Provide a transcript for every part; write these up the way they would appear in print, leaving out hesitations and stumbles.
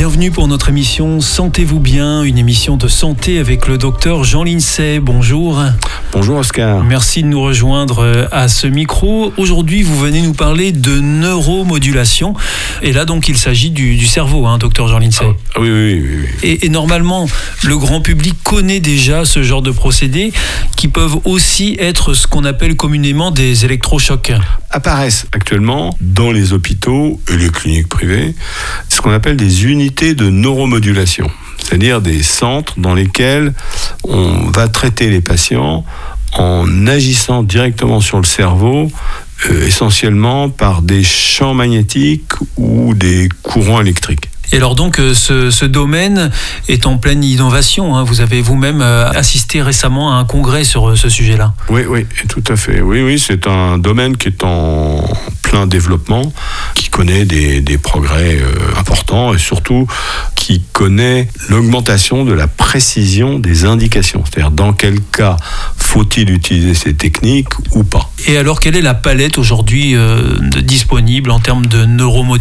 Bienvenue pour notre émission Sentez-vous bien, une émission de santé avec le docteur Jean Lincey. Bonjour. Bonjour Oscar. Merci de nous rejoindre à ce micro. Aujourd'hui, vous venez nous parler de neuromodulation. Et là, donc, il s'agit du cerveau, docteur Jean Lincey. Oui. Et normalement, le grand public connaît déjà ce genre de procédés qui peuvent aussi être ce qu'on appelle communément des électrochocs. Apparaissent actuellement dans les hôpitaux et les cliniques privées ce qu'on appelle des unités de neuromodulation, c'est-à-dire des centres dans lesquels on va traiter les patients en agissant directement sur le cerveau, essentiellement par des champs magnétiques ou des courants électriques. Et alors donc, ce domaine est en pleine innovation. Vous avez vous-même assisté récemment à un congrès sur ce sujet-là. Oui, tout à fait. Oui, c'est un domaine qui est en plein développement, qui connaît des progrès importants et surtout qui connaît l'augmentation de la précision des indications. C'est-à-dire dans quel cas faut-il utiliser ces techniques ou pas. Et alors, quelle est la palette aujourd'hui disponible en termes de neuromodulation ?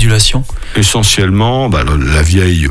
Essentiellement, la vieille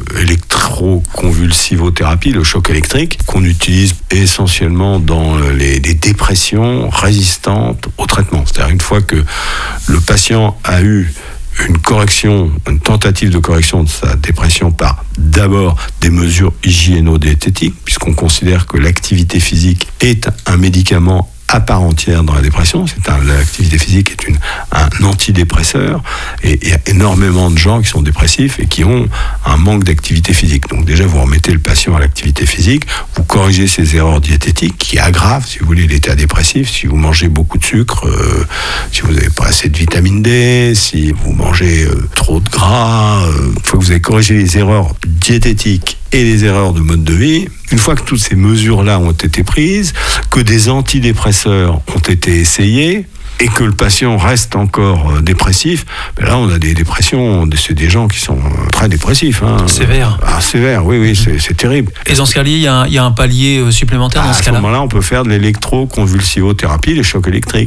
électroconvulsivothérapie, le choc électrique, qu'on utilise essentiellement dans les dépressions résistantes au traitement. C'est-à-dire une fois que le patient a eu une tentative de correction de sa dépression par d'abord des mesures hygiéno-diététiques, puisqu'on considère que l'activité physique est un médicament à part entière dans la dépression. L'activité physique est un antidépresseur et il y a énormément de gens qui sont dépressifs et qui ont un manque d'activité physique. Donc déjà, vous remettez le patient à l'activité physique, vous corrigez ses erreurs diététiques qui aggravent, si vous voulez, l'état dépressif. Si vous mangez beaucoup de sucre, si vous n'avez pas assez de vitamine D, si vous mangez trop de gras, une fois que vous avez corrigé les erreurs diététiques et les erreurs de mode de vie, une fois que toutes ces mesures-là ont été prises, que des antidépresseurs ont été essayés, et que le patient reste encore dépressif, là on a des dépressions, c'est des gens qui sont très dépressifs. Sévères. Sévères, oui, c'est terrible. Et dans ce cas-là, il y a un palier supplémentaire dans ce cas-là. À ce moment-là, on peut faire de l'électroconvulsivothérapie, les chocs électriques,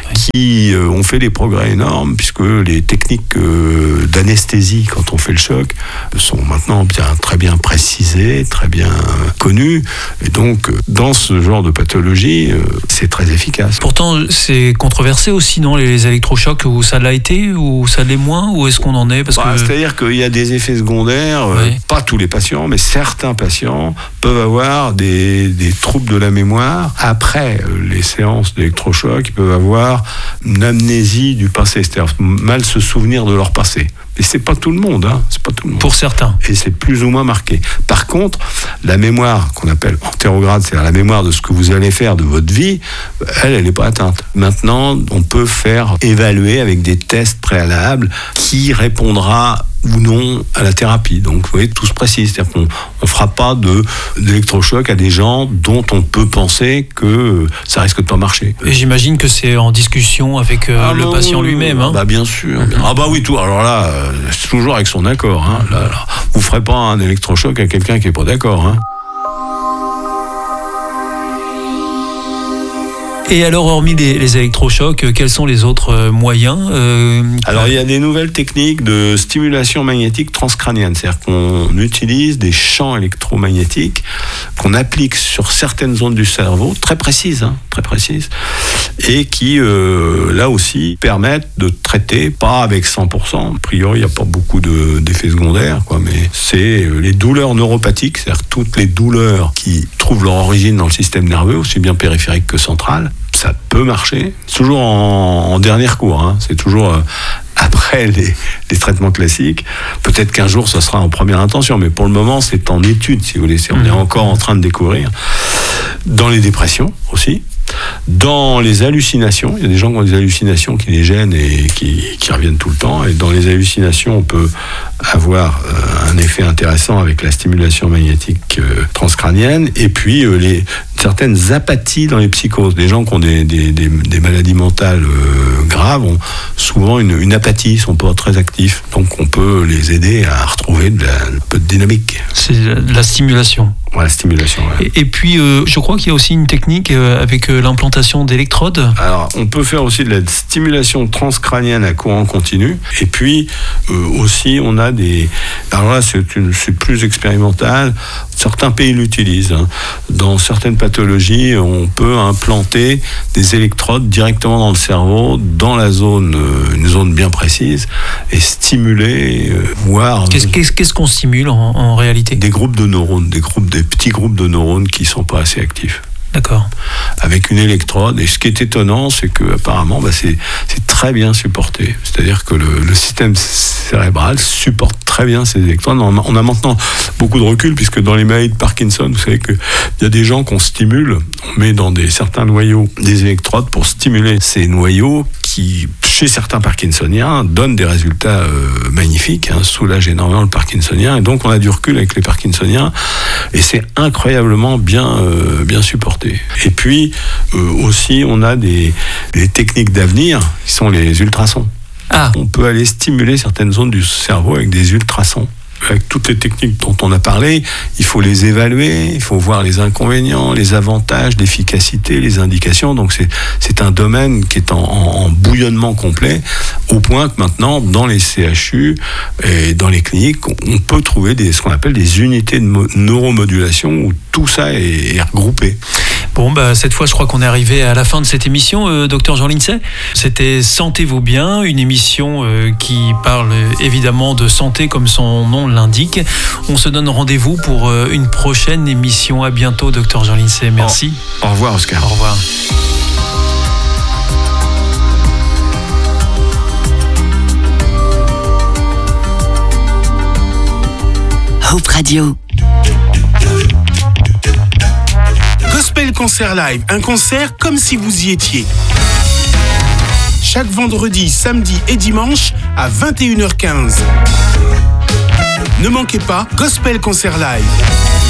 qui ont fait des progrès énormes, puisque les techniques d'anesthésie, quand on fait le choc, sont maintenant très bien précisées, très bien connues. Et donc, dans ce genre de pathologie, c'est très efficace. Pourtant, c'est controversé aussi, non, les électrochocs, où ça l'a été, ou ça l'est moins, ou est-ce qu'on en est C'est-à-dire qu'il y a des effets secondaires, pas tous les patients, mais certains patients peuvent avoir des troubles de la mémoire. Après les séances d'électrochocs, ils peuvent avoir une amnésie du passé, c'est-à-dire mal se souvenir de leur passé. Et c'est pas tout le monde, c'est pas tout le monde. Pour certains. Et c'est plus ou moins marqué. Par contre, la mémoire qu'on appelle antérograde, c'est-à-dire la mémoire de ce que vous allez faire de votre vie, elle n'est pas atteinte. Maintenant, on peut faire évaluer avec des tests préalables qui répondra ou non à la thérapie. Donc, vous voyez, tout se précise. C'est-à-dire qu'on ne fera pas d'électrochoc à des gens dont on peut penser que ça risque de pas marcher. Et j'imagine que c'est en discussion avec le patient lui-même. Bien sûr. Oui, tout. Alors là, c'est toujours avec son accord. Là, vous ne ferez pas un électrochoc à quelqu'un qui n'est pas d'accord. Et alors, hormis les électrochocs, quels sont les autres moyens Alors, il y a des nouvelles techniques de stimulation magnétique transcrânienne. C'est-à-dire qu'on utilise des champs électromagnétiques qu'on applique sur certaines zones du cerveau, très précises, et qui, là aussi, permettent de traiter, pas avec 100%. A priori, il n'y a pas beaucoup d'effets secondaires, mais c'est les douleurs neuropathiques, c'est-à-dire toutes les douleurs qui trouvent leur origine dans le système nerveux, aussi bien périphérique que central. Ça peut marcher, c'est toujours en dernier recours, c'est toujours après les traitements classiques. Peut-être qu'un jour, ça sera en première intention, mais pour le moment, c'est en étude, si vous voulez. On est encore en train de découvrir. Dans les dépressions aussi. Dans les hallucinations, il y a des gens qui ont des hallucinations qui les gênent et qui reviennent tout le temps. Et dans les hallucinations, on peut avoir un effet intéressant avec la stimulation magnétique transcrânienne. Et puis, certaines apathies dans les psychoses. Les gens qui ont des maladies mentales graves ont souvent une apathie, ils ne sont pas très actifs. Donc, on peut les aider à retrouver un peu de dynamique. C'est de la stimulation. Ouais, la stimulation. Ouais. Et puis, je crois qu'il y a aussi une technique avec l'implantation d'électrodes. Alors, on peut faire aussi de la stimulation transcrânienne à courant continu. Et puis, aussi, on a des Alors là, c'est plus expérimental. Certains pays l'utilisent. Dans certaines pathologies, on peut implanter des électrodes directement dans le cerveau, dans la zone, une zone bien précise, et stimuler, voir... Qu'est-ce qu'on stimule en réalité ? Des groupes de neurones, des petits groupes de neurones qui ne sont pas assez actifs. D'accord. Avec une électrode. Et ce qui est étonnant, c'est que apparemment, c'est très bien supporté. C'est-à-dire que le système cérébral supporte très bien ces électrodes. On a maintenant beaucoup de recul, puisque dans les maladies de Parkinson, vous savez qu'il y a des gens qu'on stimule. On met dans certains noyaux des électrodes pour stimuler ces noyaux qui, chez certains Parkinsoniens, donnent des résultats magnifiques, soulagent énormément le Parkinsonien. Et donc, on a du recul avec les Parkinsoniens. Et c'est incroyablement bien supporté. Et puis, aussi, on a des techniques d'avenir qui sont les ultrasons. On peut aller stimuler certaines zones du cerveau avec des ultrasons. Avec toutes les techniques dont on a parlé, il faut les évaluer, il faut voir les inconvénients, les avantages, l'efficacité, les indications. Donc c'est un domaine qui est en bouillonnement complet, au point que maintenant, dans les CHU et dans les cliniques, on peut trouver ce qu'on appelle des unités de neuromodulation où tout ça est regroupé. Bon, cette fois, je crois qu'on est arrivé à la fin de cette émission, Dr Jean Lindsay. C'était Santé vaut bien, une émission qui parle évidemment de santé comme son nom l'indique. On se donne rendez-vous pour une prochaine émission. À bientôt, Dr Jean Lindsay. Merci. Au revoir, Oscar. Au revoir. Hope Radio. Gospel Concert Live, un concert comme si vous y étiez. Chaque vendredi, samedi et dimanche à 21h15. Ne manquez pas Gospel Concert Live.